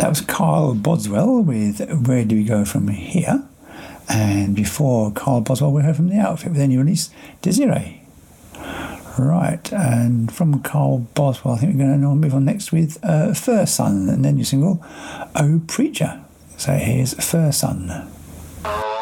That was Carl Boswell with Where Do We Go From Here? And before Carl Boswell, we heard from The Outfit with their new release, Desiree. Right, and from Carl Boswell, I think we're going to move on next with Fur Sun, and then your single, Oh Preacher. So here's Fur Sun.